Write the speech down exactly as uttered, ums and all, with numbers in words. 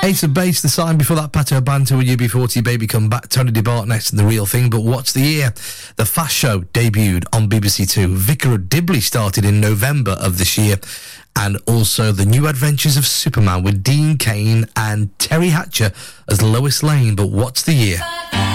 Ace of Base, The Sign. Before that, Pato Banter with U B forty, Baby Come Back. Tony DeBart next and The Real Thing. But what's the year? The Fast Show debuted on B B C Two. Vicar of Dibley started in November of this year. And also The New Adventures of Superman with Dean Cain and Terry Hatcher as Lois Lane. But what's the year?